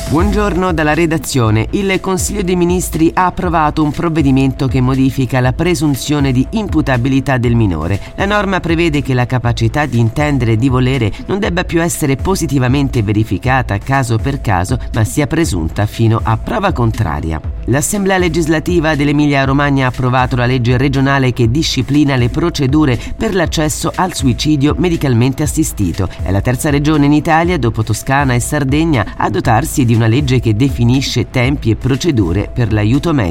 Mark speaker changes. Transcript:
Speaker 1: Buongiorno dalla redazione. Il Consiglio dei Ministri ha approvato un provvedimento che modifica la presunzione di imputabilità del minore. La norma prevede che la capacità di intendere e di volere non debba più essere positivamente verificata caso per caso, ma sia presunta fino a prova contraria. L'Assemblea legislativa dell'Emilia-Romagna ha approvato la legge regionale che disciplina le procedure per l'accesso al suicidio medicalmente assistito. È la terza regione in Italia, dopo Toscana e Sardegna, a dotarsi di una legge che definisce tempi e procedure per l'aiuto medico.